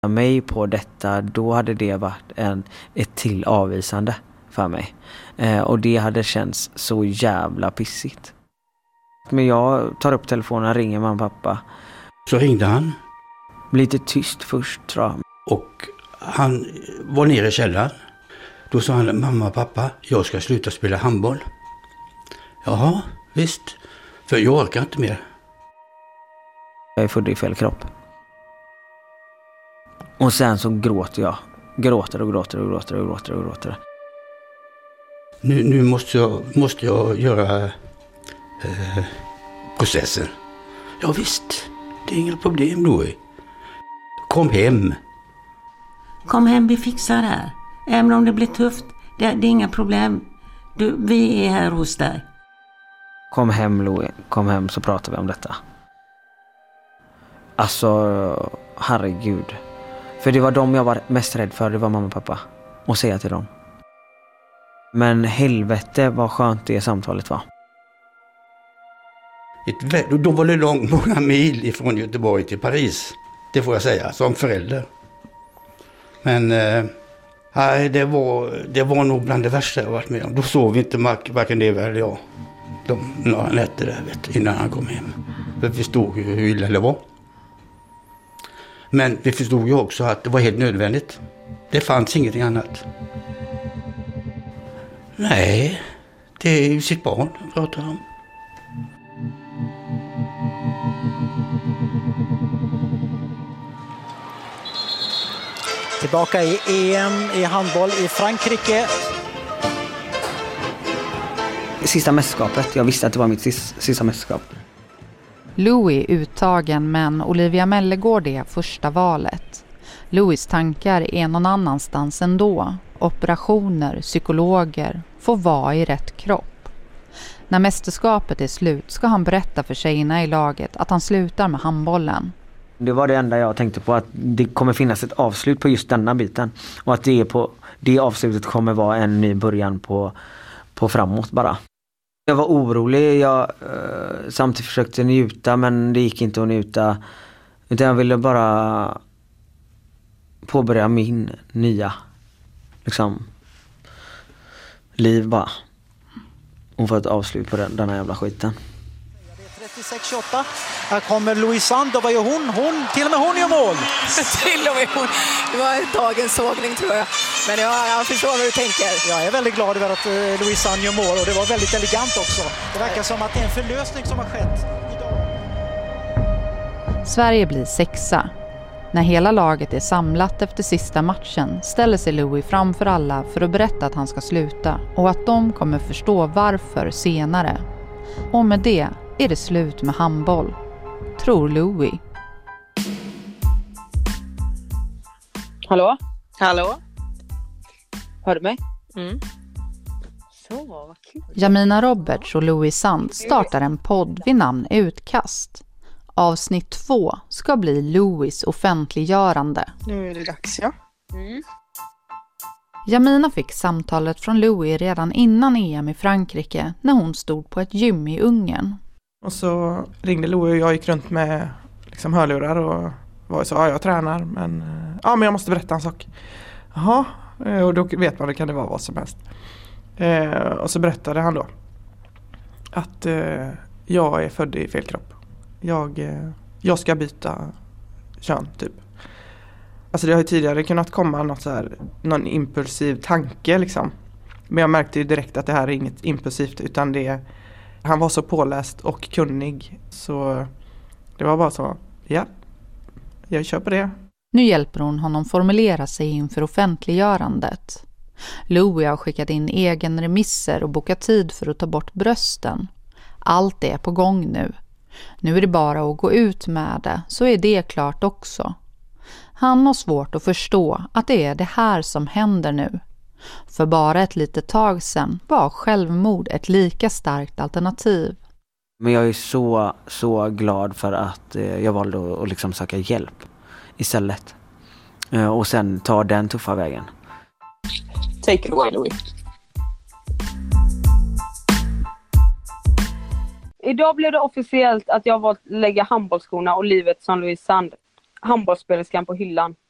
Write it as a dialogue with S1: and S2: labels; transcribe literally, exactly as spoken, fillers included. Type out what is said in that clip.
S1: Mig på detta, då hade det varit en, ett till avvisande för mig. Eh, och det hade känts så jävla pissigt. Men jag tar upp telefonen, ringer mamma och pappa.
S2: Så ringde han.
S1: Lite tyst först, tror jag.
S2: Och han var nere i källaren. Då sa han, mamma och pappa, jag ska sluta spela handboll. Jaha, visst. För jag orkar inte mer.
S1: Jag är född i fel kropp. Och sen så gråter jag. Gråter och gråter och gråter och gråter och gråter.
S2: Nu, nu måste, jag, måste jag göra eh, processen. Ja visst, det är inga problem Louis. Kom hem.
S3: Kom hem, vi fixar det här. Även om det blir tufft, det, det är inga problem. Du, vi är här hos dig.
S1: Kom hem Louis, kom hem så pratar vi om detta. Alltså, herregud. För det var de jag var mest rädd för, det var mamma och pappa. Och säga till dem. Men helvete vad skönt det samtalet var.
S2: Ett, då var det långt, många mil ifrån Göteborg till Paris. Det får jag säga, som förälder. Men eh, nej, det, var, det var nog bland det värsta jag varit med om. Då sov vi inte varken det eller jag. De några nätter där, vet du, innan han kom hem. För vi förstod hur illa det var. Men vi förstod ju också att det var helt nödvändigt. Det fanns ingenting annat. Nej, det är ju sitt barn jag pratar om.
S4: Tillbaka i E M i handboll i Frankrike.
S1: Sista mästerskapet, jag visste att det var mitt sista mästerskap.
S5: Louis uttagen, men Olivia Mellegård är första valet. Louis tankar är någon annanstans ändå. Operationer, psykologer, får vara i rätt kropp. När mästerskapet är slut ska han berätta för tjejerna i laget att han slutar med handbollen.
S1: Det var det enda jag tänkte på, att det kommer finnas ett avslut på just denna biten. Och att det, är på, det avslutet kommer vara en ny början på, på framåt bara. Jag var orolig, jag eh, samtidigt försökte njuta men det gick inte att njuta. Utan jag ville bara påbörja min nya liksom, liv bara. Och få ett avslut på den, den här jävla skiten.
S4: trettiosex tjugoåtta. Här kommer Louise Sand. Och vad gör hon? Hon? Till och med hon gör mål.
S6: Till och med hon. Det var dagens sågning tror jag. Men jag, jag förstår vad du tänker.
S4: Jag är väldigt glad över att uh, Louise Sand gör mål. Och det var väldigt elegant också. Det verkar som att det är en förlösning som har skett idag.
S5: Sverige blir sexa. När hela laget är samlat efter sista matchen ställer sig Louis framför alla för att berätta att han ska sluta. Och att de kommer förstå varför senare. Och med det är det slut med handboll, tror Louis.
S7: Hallå?
S6: Hallå?
S7: Hör du mig?
S6: Mm. Så, vad kul.
S5: Jamina Roberts och Louis Sand startar en podd vid namn Utkast. Avsnitt två ska bli Louis offentliggörande.
S7: Nu är det dags, ja. Mm.
S5: Jamina fick samtalet från Louis redan innan E M i Frankrike när hon stod på ett gym i Ungern.
S8: Och så ringde Louis och jag gick runt med liksom hörlurar och var så, ja jag tränar men, ja, men jag måste berätta en sak. Jaha, och då vet man, det kan det vara vad som helst. Eh, och så berättade han då att eh, jag är född i fel kropp. Jag, eh, jag ska byta kön typ. Alltså det har ju tidigare kunnat komma något så här, någon impulsiv tanke liksom. Men jag märkte ju direkt att det här är inget impulsivt utan det, han var så påläst och kunnig så det var bara så, ja, jag kör på det.
S5: Nu hjälper hon honom formulera sig inför offentliggörandet. Louis har skickat in egen remisser och bokat tid för att ta bort brösten. Allt är på gång nu. Nu är det bara att gå ut med det, så är det klart också. Han har svårt att förstå att det är det här som händer nu. För bara ett litet tag sedan var självmord ett lika starkt alternativ.
S1: Men jag är så, så glad för att eh, jag valde att, att liksom söka hjälp istället. Eh, och sen ta den tuffa vägen.
S7: Take it away, Louis. Idag blev det officiellt att jag valt att lägga handbollsskorna och livet som Louise Sand, handbollsspelerskan, på hyllan.